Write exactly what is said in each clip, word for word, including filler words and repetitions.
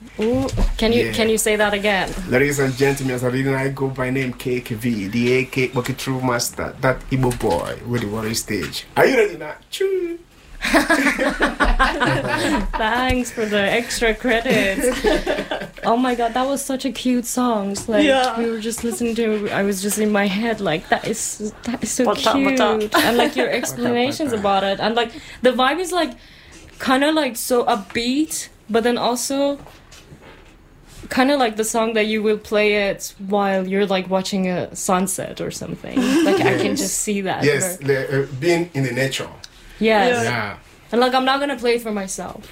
Ooh, can you Yeah. can you say that again? Ladies and gentlemen, as I didn't I go by name K K V, the A K Bucket True Master, that Igbo boy with the worry stage. Are you ready now? Choo! Thanks for the extra credits. Oh my god, that was such a cute song. Like Yeah. we were just listening to. I was just in my head like that is that is so Wata, cute, wata. and like your explanations wata. about it, and like the vibe is like kind of like so upbeat, but then also kind of like the song that you will play it while you're like watching a sunset or something. Like I can Yes. just see that. Yes, the, uh, being in the nature. Yes. Yeah. And like I'm not gonna play it for myself.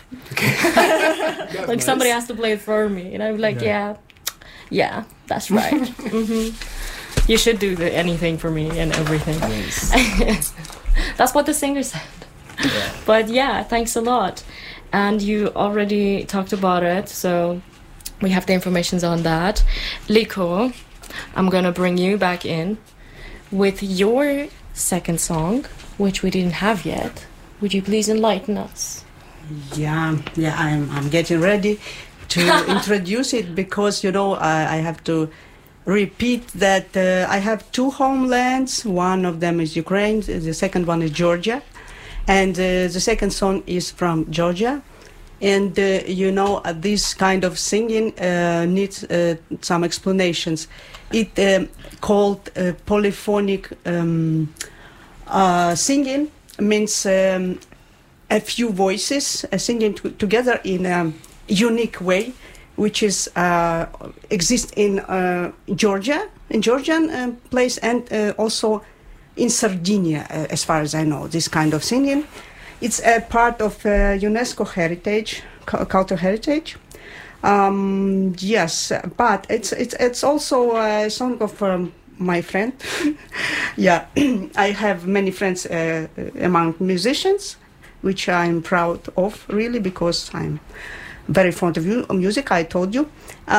That's Like somebody nice. has to play it for me, and I'm like, Yeah. yeah, yeah, that's right. hmm You should do the, anything for me and everything. Yes. That's what the singer said. Yeah. But yeah, thanks a lot. And you already talked about it, so we have the information on that. Liko, I'm gonna bring you back in with your second song, which we didn't have yet. Would you please enlighten us? Yeah, yeah, I'm I'm getting ready to introduce it because you know I, I have to repeat that uh, I have two homelands. One of them is Ukraine. The second one is Georgia, and uh, the second song is from Georgia. And uh, you know uh, this kind of singing uh, needs uh, some explanations. It um, called uh, polyphonic um, uh, singing. Means um, a few voices uh, singing t- together in a unique way, which is uh, exists in uh, Georgia, in Georgian uh, place, and uh, also in Sardinia, uh, as far as I know. This kind of singing, it's a part of uh, UNESCO heritage, cu- cultural heritage. Um, yes, but it's it's it's also a song of. Um, my friend. Yeah, I have many friends uh, among musicians, which I'm proud of, really, because I'm very fond of mu- music, I told you.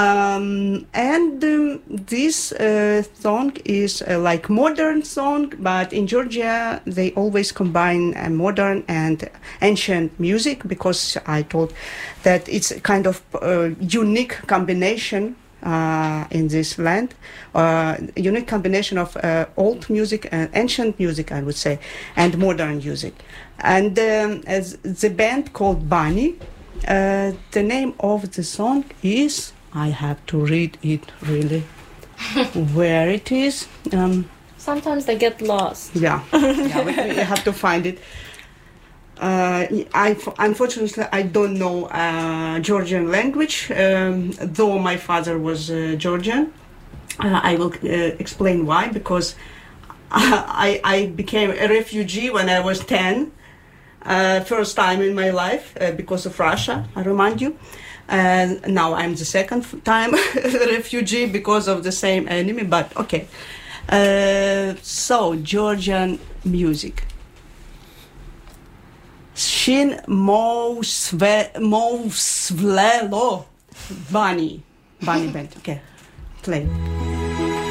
Um, and um, this uh, song is uh, like modern song, but in Georgia they always combine uh, modern and ancient music, because I told that it's a kind of uh, unique combination Uh, in this land, uh, unique combination of uh, old music and ancient music, I would say, and modern music. And um, as the band called Bunny, uh, the name of the song is, I have to read it really, where it is. Um, Sometimes they get lost. yeah, yeah, we, we have to find it. Uh, I, unfortunately, I don't know uh, Georgian language, um, though my father was uh, Georgian. Uh, I will uh, explain why, because I, I became a refugee when I was ten, uh, first time in my life, uh, because of Russia, I remind you. And now I'm the second time refugee because of the same enemy, but okay. Uh, so, Georgian music. Shin mo sve mo svlelo Bunny Bunny band. Okay, play.